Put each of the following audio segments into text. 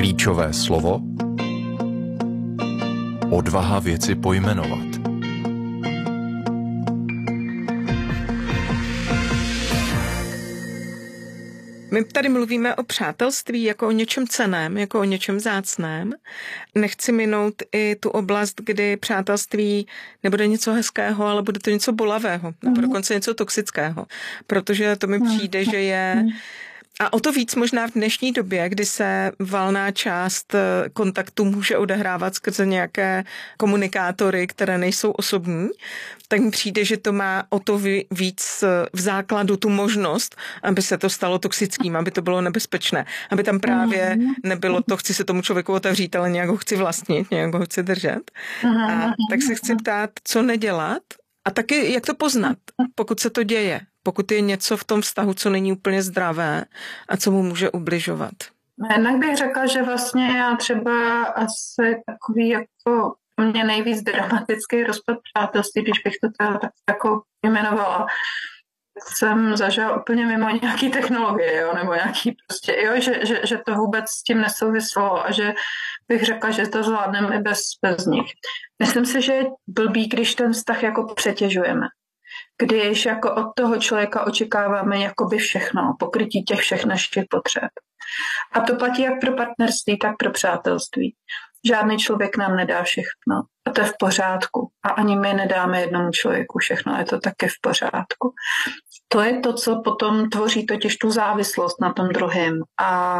Klíčové slovo odvaha věci pojmenovat. My tady mluvíme o přátelství jako o něčem cenném, jako o něčem vzácném. Nechci minout i tu oblast, kdy přátelství nebude něco hezkého, ale bude to něco bolavého, nebo dokonce něco toxického. Protože to mi přijde, že je... A o to víc možná v dnešní době, kdy se valná část kontaktu může odehrávat skrze nějaké komunikátory, které nejsou osobní, tak mi přijde, že to má o to víc v základu tu možnost, aby se to stalo toxickým, aby to bylo nebezpečné, aby tam právě nebylo to, chci se tomu člověku otevřít, ale nějak ho chci vlastnit, nějak ho chci držet. A tak se chci ptát, co nedělat a taky jak to poznat, pokud se to děje. Pokud je něco v tom vztahu, co není úplně zdravé a co mu může ubližovat. Jednak bych řekla, že vlastně já třeba asi takový jako mě nejvíc dramatický rozpad přátelství, když bych to tak jako jmenovala, jsem zažila úplně mimo nějaký technologie, jo, nebo nějaký prostě, jo, že to vůbec s tím nesouvislo a že bych řekla, že to zvládneme i bez nich. Myslím si, že je blbý, když ten vztah jako přetěžujeme. Když jako od toho člověka očekáváme jakoby všechno, pokrytí těch všech našich potřeb. A to platí jak pro partnerství, tak pro přátelství. Žádný člověk nám nedá všechno. A to je v pořádku. A ani my nedáme jednomu člověku všechno. A je to taky v pořádku. To je to, co potom tvoří totiž tu závislost na tom druhém. A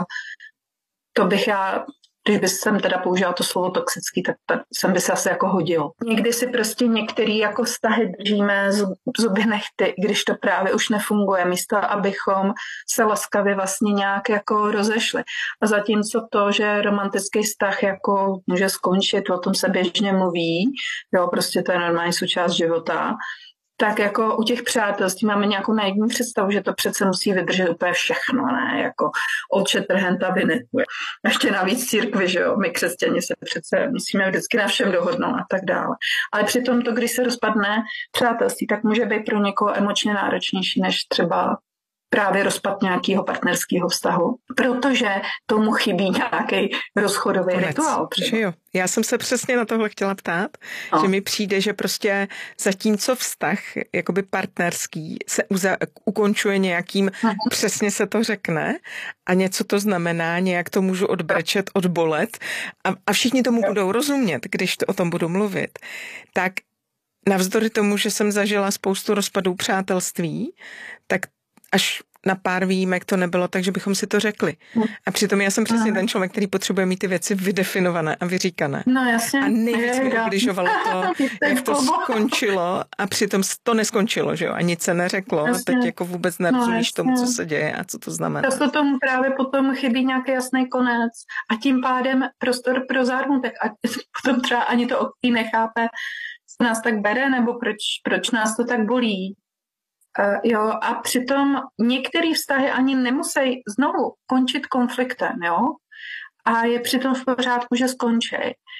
to bych já... Když bych jsem teda použila to slovo toxický, tak jsem by se asi jako hodil. Někdy si prostě některý jako vztahy držíme zuby nehty, když to právě už nefunguje, místo abychom se laskavě vlastně nějak jako rozešli. A zatímco to, že romantický vztah jako může skončit, o tom se běžně mluví, jo, prostě to je normální součást života, tak jako u těch přátelství máme nějakou naivní představu, že to přece musí vydržet úplně všechno, ne? Jako od Shatterhanda Winnetou. Ještě navíc církvi, že jo? My křesťani se přece musíme vždycky na všem dohodnout a tak dále. Ale přitom to, když se rozpadne přátelství, tak může být pro někoho emočně náročnější, než třeba právě rozpad nějakého partnerského vztahu, protože tomu chybí nějaký rozchodový rituál. Jo. Já jsem se přesně na tohle chtěla ptát, že mi přijde, že prostě zatímco vztah jakoby partnerský se ukončuje nějakým, přesně se to řekne a něco to znamená, nějak to můžu odbrečet, odbolet a všichni tomu budou rozumět, když to o tom budu mluvit, tak navzdory tomu, že jsem zažila spoustu rozpadů přátelství, tak až na pár výjimek to nebylo, takže bychom si to řekli. A přitom já jsem přesně ten člověk, který potřebuje mít ty věci vydefinované a vyříkané. No jasně. A nejvíc mi ubližovalo to, jak to skončilo a přitom to neskončilo, že jo? A nic se neřeklo. Jasně. Teď jako vůbec nerozumíš tomu, co se děje a co to znamená. Často tomu právě potom chybí nějaký jasný konec a tím pádem prostor pro zármutek. A potom třeba ani to okolí nechápe, co nás tak bere, nebo proč nás to tak bolí. Jo, a přitom některé vztahy ani nemusí znovu končit konfliktem, jo? A je přitom v pořádku, že skončí.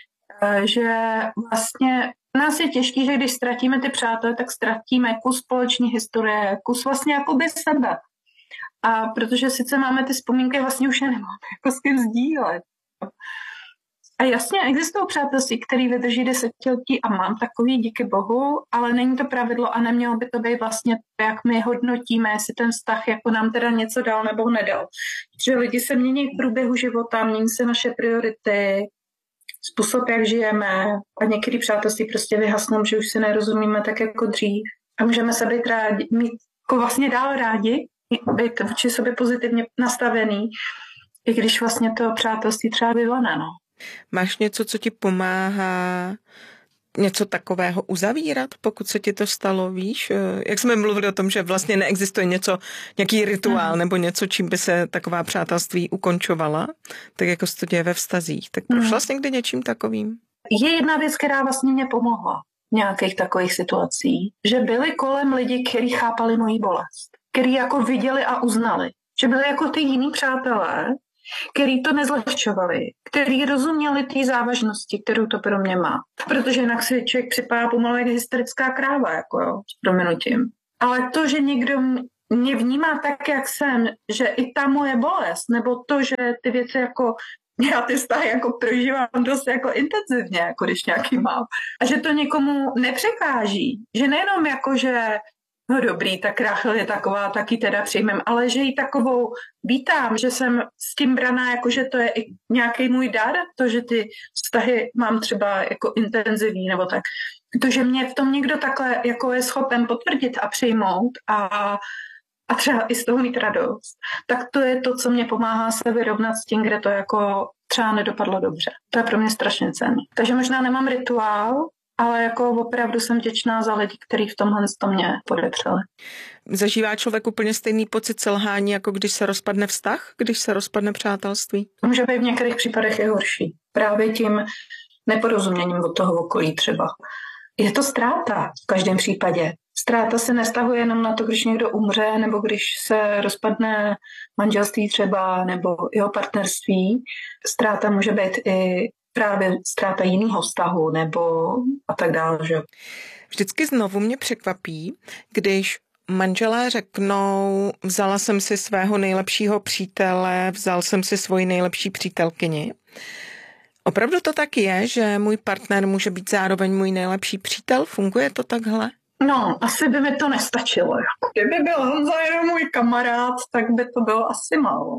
Že vlastně nás je těžký, že když ztratíme ty přátelé, tak ztratíme kus společné historie, kus vlastně jakoby sebe. A protože sice máme ty vzpomínky, vlastně už je nemáme jako s kým sdílet. A jasně, existují přátelství, který vydrží 10 letí a mám takový, díky bohu, ale není to pravidlo a nemělo by to být vlastně to, jak my hodnotíme, jestli ten vztah jako nám teda něco dal nebo nedal. Že lidi se mění v průběhu života, mění se naše priority, způsob, jak žijeme a některý přátelství prostě vyhasnou, že už si nerozumíme tak jako dřív. A můžeme se být rádi, mít jako vlastně dál rádi, být vůči sobě pozitivně nastavený, i když vlastně to přátelství třeba vyvane, no. Máš něco, co ti pomáhá něco takového uzavírat, pokud se ti to stalo, víš? Jak jsme mluvili o tom, že vlastně neexistuje nějaký rituál nebo něco, čím by se taková přátelství ukončovala, tak jako se to děje ve vztazích. Tak prošla jsi někdy něčím takovým? Je jedna věc, která vlastně mě pomohla v nějakých takových situacích, že byli kolem lidi, kteří chápali moji bolest, kteří jako viděli a uznali, že byli jako ty jiní přátelé, který to nezlehčovali, který rozuměli té závažnosti, kterou to pro mě má. Protože jinak si člověk připadá pomalu jak hysterická kráva, jako jo, s prominutím. Ale to, že někdo mě vnímá tak, jak jsem, že i ta moje bolest, nebo to, že ty věci jako já ty vztahy jako prožívám dost jako intenzivně, jako když nějaký mám. A že to někomu nepřekáží. Že nejenom jako, že no dobrý, tak Rachel je taková, taky teda přijmem, ale že ji takovou vítám, že jsem s tím braná, jako že to je i nějaký můj dar, to, že ty vztahy mám třeba jako intenzivní nebo tak. To, že mě v tom někdo takhle jako je schopen potvrdit a přijmout a třeba i z toho mít radost, tak to je to, co mě pomáhá se vyrovnat s tím, kde to jako třeba nedopadlo dobře. To je pro mě strašně cenné. Takže možná nemám rituál, ale jako opravdu jsem vděčná za lidi, kteří v tomhle to mě podepřeli. Zažívá člověk úplně stejný pocit selhání, jako když se rozpadne vztah, když se rozpadne přátelství? Může být v některých případech i horší. Právě tím neporozuměním od toho okolí třeba. Je to ztráta v každém případě. Ztráta se nestahuje jenom na to, když někdo umře, nebo když se rozpadne manželství třeba, nebo jeho partnerství. Ztráta může být i právě ztráta jiného vztahu, nebo a tak dále. Že? Vždycky znovu mě překvapí, když manželé řeknou, vzala jsem si svého nejlepšího přítele, vzal jsem si svoji nejlepší přítelkyni. Opravdu to tak je, že můj partner může být zároveň můj nejlepší přítel? Funguje to takhle? No, asi by mi to nestačilo. Kdyby byl Honza jenom můj kamarád, tak by to bylo asi málo.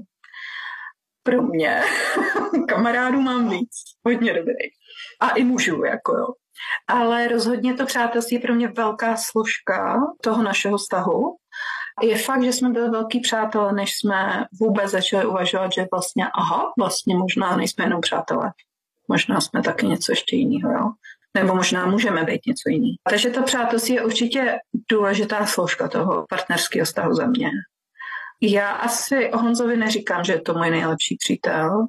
Pro mě. Kamarádů mám víc. Hodně dobrý. A i mužů, jako jo. Ale rozhodně to přátelství je pro mě velká složka toho našeho vztahu. Je fakt, že jsme byli velký přátelé, než jsme vůbec začali uvažovat, že vlastně možná nejsme jenom přátelé. Možná jsme taky něco ještě jiného, jo. Nebo možná můžeme být něco jiného. Takže to přátelství je určitě důležitá složka toho partnerského vztahu za mě. Já asi o Honzovi neříkám, že je to můj nejlepší přítel.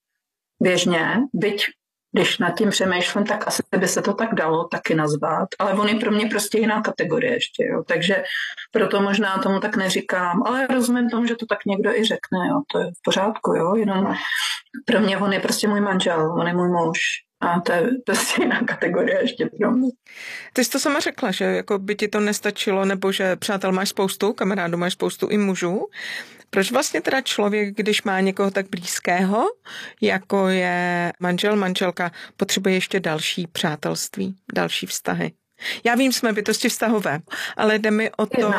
Běžně, byť když nad tím přemýšlím, tak asi by se to tak dalo taky nazvat, ale on je pro mě prostě jiná kategorie ještě, jo. Takže proto možná tomu tak neříkám, ale rozumím tomu, že to tak někdo i řekne, jo. To je v pořádku, jo, jenom pro mě on je prostě můj manžel, on je můj muž. A to je prostě jiná kategorie ještě pro mě. Ty jsi to sama řekla, že jako by ti to nestačilo, nebo že přátel máš spoustu, kamarádů máš spoustu i mužů. Proč vlastně teda člověk, když má někoho tak blízkého, jako je manžel, manželka, potřebuje ještě další přátelství, další vztahy? Já vím, jsme bytosti vztahové, ale jde mi o to...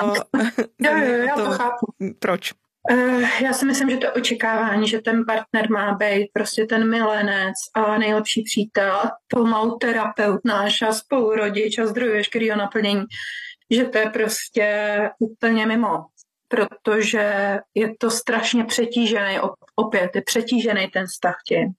Já to chápu. Proč? Já si myslím, že to očekávání, že ten partner má být prostě ten milenec a nejlepší přítel a pomalu terapeut náš a spolurodič a zdroj veškerého naplnění, že to je prostě úplně mimo, protože je to strašně přetížený, opět je přetížený ten vztah tím.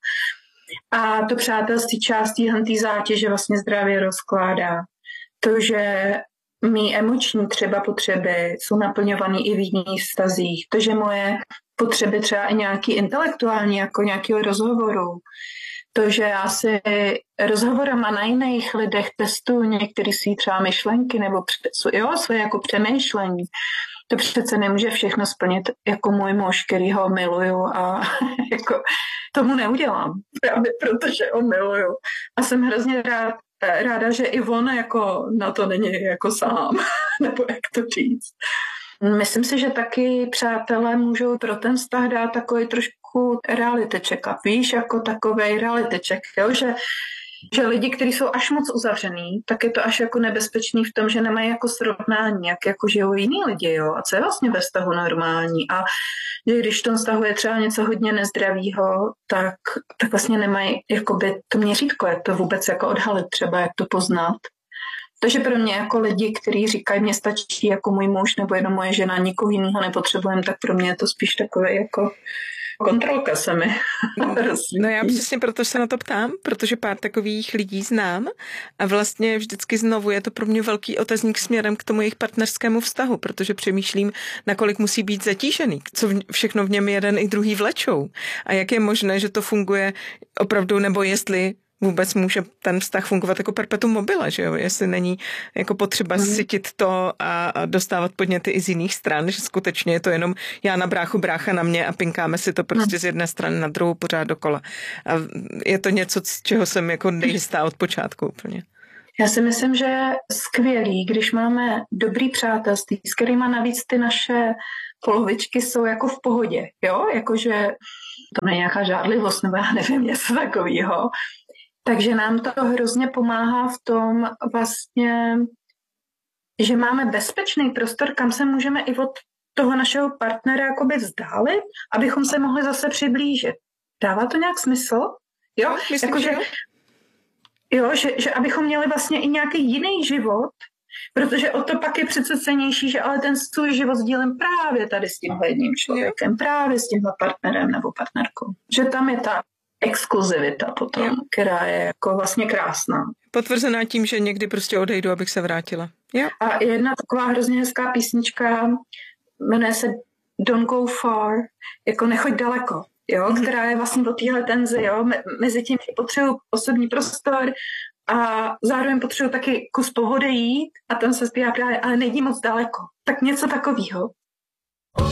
A to přátelství částí té zátěže vlastně zdravě rozkládá. To, že mý emoční třeba potřeby jsou naplňované i v jiných vztazích. To, že moje potřeby třeba i nějaký intelektuální, jako nějakého rozhovoru. To, že já si rozhovorama na jiných lidech testuju některé svý třeba myšlenky nebo svoje jako přemýšlení. To přece nemůže všechno splnit jako můj muž, který ho miluju a jako tomu neudělám. Právě protože ho miluju. A jsem hrozně ráda, že i on jako na to není jako sám, nebo jak to říct. Myslím si, že taky přátelé můžou pro ten vztah dát takový trošku reality check-up, víš, jako takovej reality check, jo? Že lidi, kteří jsou až moc uzavřený, tak je to až jako nebezpečný v tom, že nemají jako srovnání, jak jako žijou jiní lidi, jo, a co je vlastně ve vztahu normální a že když v tom vztahu je třeba něco hodně nezdravýho, tak vlastně nemají jakoby to měřítko, jak to vůbec jako odhalit třeba, jak to poznat. Takže pro mě jako lidi, kteří říkají, mě stačí jako můj muž nebo jenom moje žena, nikoho jiného nepotřebujeme, tak pro mě je to spíš takové jako kontrolka se mi. No já přesně proto se na to ptám, protože pár takových lidí znám a vlastně vždycky znovu je to pro mě velký otazník směrem k tomu jejich partnerskému vztahu, protože přemýšlím, nakolik musí být zatížený, co všechno v něm jeden i druhý vlečou a jak je možné, že to funguje opravdu, nebo jestli vůbec může ten vztah fungovat jako perpetuum mobile, že jo? Jestli není jako potřeba sytit to a dostávat podněty i z jiných stran, že skutečně je to jenom já na bráchu, brácha na mě a pinkáme si to prostě z jedné strany na druhou pořád dokola. A je to něco, z čeho jsem jako nejistá od počátku úplně. Já si myslím, že je skvělý, když máme dobrý přátelství, s kterýma navíc ty naše polovičky jsou jako v pohodě, jo? Jakože to není nějaká žádlivost, nebo já nevím, něco takového. Takže nám to hrozně pomáhá v tom vlastně, že máme bezpečný prostor, kam se můžeme i od toho našeho partnera jakoby vzdálit, abychom se mohli zase přiblížit. Dává to nějak smysl? Jo, jakože... Jo, že abychom měli vlastně i nějaký jiný život, protože o to pak je přece cennější, že ale ten svůj život sdílím právě tady s tímhle jedním člověkem, právě s tímhle partnerem nebo partnerkou. Že tam je ta exkluzivita potom, která je jako vlastně krásná. Potvrzená tím, že někdy prostě odejdu, abych se vrátila. Jo. A jedna taková hrozně hezká písnička, jmenuje se Don't Go Far, jako nechoď daleko. Jo, která je vlastně do téhle tenze, jo, mezi tím, že potřebuji osobní prostor a zároveň potřebuji taky kus pohody jít a tam se zpívá právě, ale nejdi moc daleko. Tak něco takového.